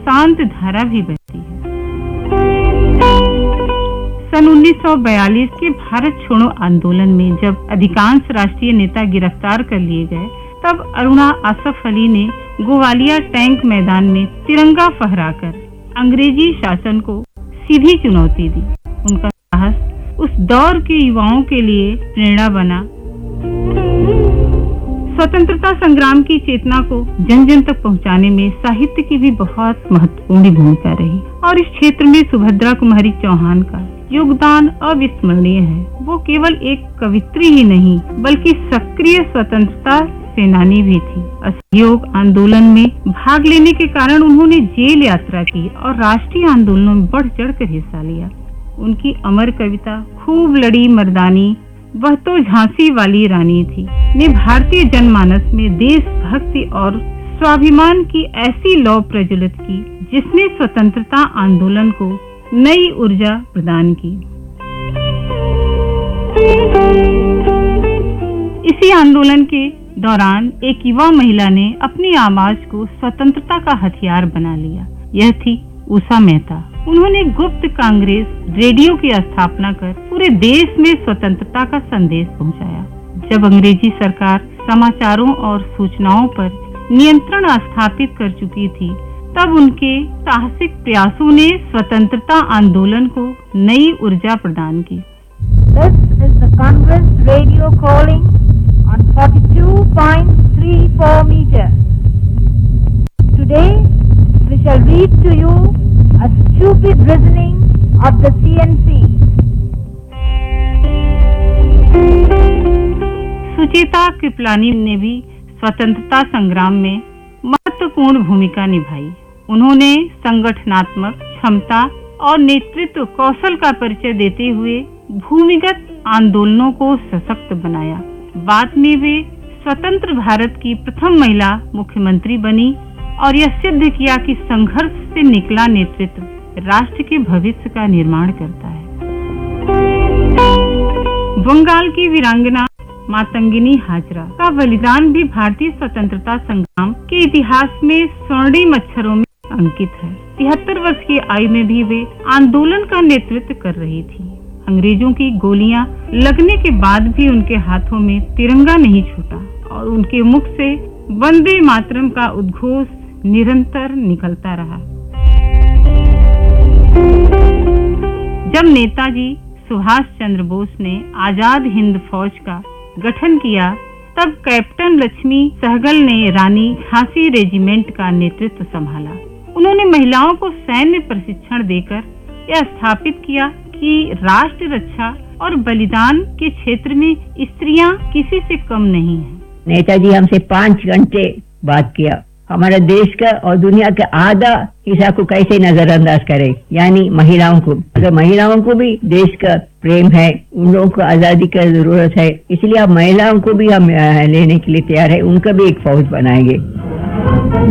शांत धारा भी बहती है। सन 1942 के भारत छोड़ो आंदोलन में जब अधिकांश राष्ट्रीय नेता गिरफ्तार कर लिए गए, तब अरुणा आसफ अली ने गोवालिया टैंक मैदान में तिरंगा फहराकर अंग्रेजी शासन को सीधी चुनौती दी। उनका साहस उस दौर के युवाओं के लिए प्रेरणा बना। स्वतंत्रता संग्राम की चेतना को जन जन तक पहुंचाने में साहित्य की भी बहुत महत्वपूर्ण भूमिका रही और इस क्षेत्र में सुभद्रा कुमारी चौहान का योगदान अविस्मरणीय है। वो केवल एक कवित्री ही नहीं बल्कि सक्रिय स्वतंत्रता सेनानी भी थी। असहयोग आंदोलन में भाग लेने के कारण उन्होंने जेल यात्रा की और राष्ट्रीय आंदोलनों में बढ़ चढ़कर हिस्सा लिया। उनकी अमर कविता खूब लड़ी मर्दानी, वह तो झांसी वाली रानी थी, ने भारतीय जनमानस में देशभक्ति और स्वाभिमान की ऐसी लौ प्रज्वलित की जिसने स्वतंत्रता आंदोलन को नई ऊर्जा प्रदान की। इसी आंदोलन के दौरान एक युवा महिला ने अपनी आवाज को स्वतंत्रता का हथियार बना लिया। यह थी उषा मेहता। उन्होंने गुप्त कांग्रेस रेडियो की स्थापना कर पूरे देश में स्वतंत्रता का संदेश पहुंचाया। जब अंग्रेजी सरकार समाचारों और सूचनाओं पर नियंत्रण स्थापित कर चुकी थी, तब उनके साहसिक प्रयासों ने स्वतंत्रता आंदोलन को नई ऊर्जा प्रदान की। This is the Congress radio calling on 42.34 meters. Today we shall read to you a stupid reasoning of the CNC. Sucheta Kripalani ने भी स्वतंत्रता संग्राम में महत्वपूर्ण भूमिका निभाई। उन्होंने संगठनात्मक क्षमता और नेतृत्व कौशल का परिचय देते हुए भूमिगत आंदोलनों को सशक्त बनाया। बाद में वे स्वतंत्र भारत की प्रथम महिला मुख्यमंत्री बनी और यह सिद्ध किया कि संघर्ष से निकला नेतृत्व राष्ट्र के भविष्य का निर्माण करता है। बंगाल की वीरांगना मातंगिनी हाजरा का बलिदान भी भारतीय स्वतंत्रता संग्राम के इतिहास में स्वर्णिम अक्षरों में अंकित है। 73 वर्ष की आयु में भी वे आंदोलन का नेतृत्व कर रही थी। अंग्रेजों की गोलियां लगने के बाद भी उनके हाथों में तिरंगा नहीं छूटा और उनके मुख से वंदे मातरम का उद्घोष निरंतर निकलता रहा। जब नेताजी सुभाष चंद्र बोस ने आजाद हिंद फौज का गठन किया, तब कैप्टन लक्ष्मी सहगल ने रानी झांसी रेजिमेंट का नेतृत्व संभाला। उन्होंने महिलाओं को सैन्य प्रशिक्षण देकर यह स्थापित किया कि राष्ट्र रक्षा और बलिदान के क्षेत्र में स्त्रियां किसी से कम नहीं हैं। नेताजी हमसे 5 घंटे बात किया। हमारा देश का और दुनिया का आधा हिस्सा को कैसे नजरअंदाज करें, यानी महिलाओं को। अगर महिलाओं को भी देश का प्रेम है, उन लोगों को आजादी का जरूरत है, इसलिए अब महिलाओं को भी हम लेने के लिए तैयार है। उनका भी एक फौज बनाएंगे।